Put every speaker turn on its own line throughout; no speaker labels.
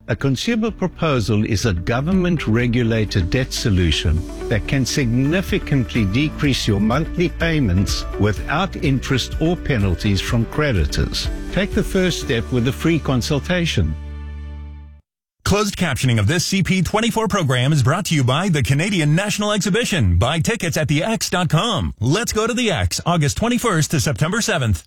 A consumer proposal is a government-regulated debt solution that can significantly decrease your monthly payments without interest or penalties from creditors. Take the first step with a free consultation.
Closed captioning of this CP24 program is brought to you by the Canadian National Exhibition. Buy tickets at theX.com. Let's go to the X, August 21st to September 7th.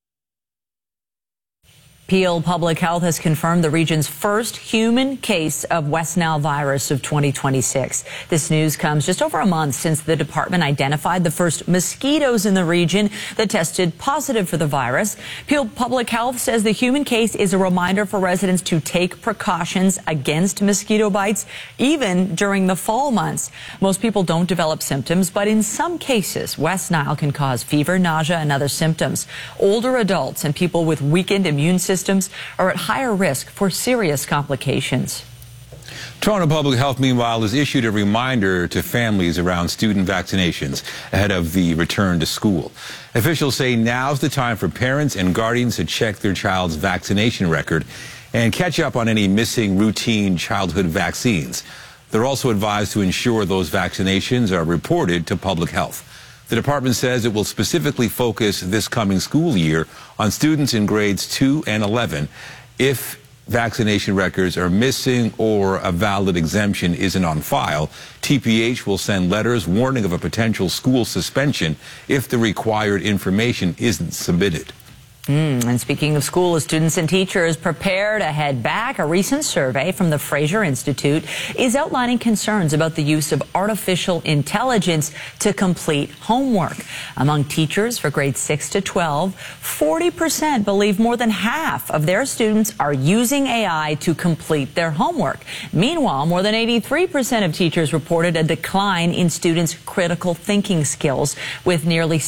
Peel Public Health has confirmed the region's first human case of West Nile virus of 2026. This news comes just over a month since the department identified the first mosquitoes in the region that tested positive for the virus. Peel Public Health says the human case is a reminder for residents to take precautions against mosquito bites, even during the fall months. Most people don't develop symptoms, but in some cases, West Nile can cause fever, nausea, and other symptoms. Older adults and people with weakened immune systems are at higher risk for serious complications.
Toronto Public Health, meanwhile, has issued a reminder to families around student vaccinations ahead of the return to school. Officials say now's the time for parents and guardians to check their child's vaccination record and catch up on any missing routine childhood vaccines. They're also advised to ensure those vaccinations are reported to public health. The department says it will specifically focus this coming school year on students in grades 2 and 11. If vaccination records are missing or a valid exemption isn't on file, TPH will send letters warning of a potential school suspension if the required information isn't submitted.
And speaking of school, as students and teachers prepare to head back, a recent survey from the Fraser Institute is outlining concerns about the use of artificial intelligence to complete homework. Among teachers for grades 6 to 12, 40% believe more than half of their students are using AI to complete their homework. Meanwhile, more than 83% of teachers reported a decline in students' critical thinking skills, with nearly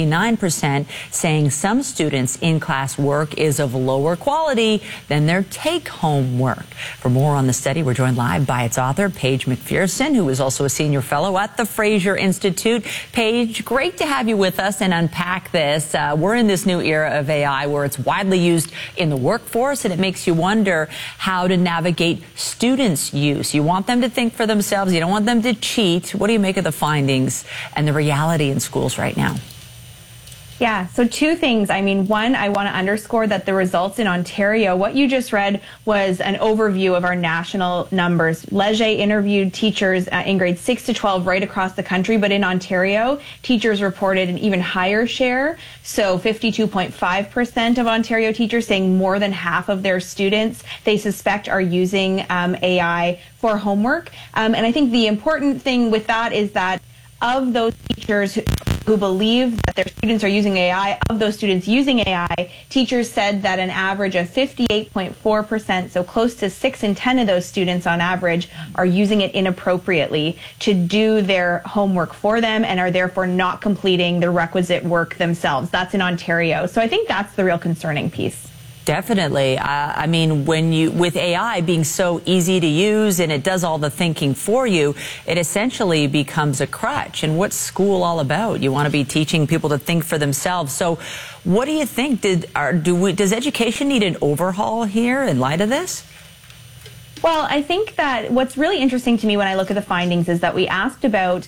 79% saying some students in class work is of lower quality than their take-home work. For more on the study, we're joined live by its author, Paige McPherson, who is also a senior fellow at the Fraser Institute. Paige, great to have you with us and unpack this. We're in this new era of AI where it's widely used in the workforce, and it makes you wonder how to navigate students' use. You want them to think for themselves. You don't want them to cheat. What do you make of the findings and the reality in schools right now?
Yeah, so two things. I mean, one, I want to underscore that the results in Ontario, what you just read was an overview of our national numbers. Leger interviewed teachers in grades 6 to 12 right across the country, but in Ontario, teachers reported an even higher share. So 52.5% of Ontario teachers saying more than half of their students they suspect are using AI for homework. And I think the important thing with that is that of those teachers who believe that their students are using AI, of those students using AI, teachers said that an average of 58.4%, so close to 6 in 10 of those students on average, are using it inappropriately to do their homework for them and are therefore not completing the requisite work themselves. That's in Ontario. So I think that's the real concerning piece.
Definitely. I mean, with AI being so easy to use and it does all the thinking for you, it essentially becomes a crutch. And what's school all about? You want to be teaching people to think for themselves. So what do you think? Does education need an overhaul here in light of this?
Well, I think that what's really interesting to me when I look at the findings is that we asked about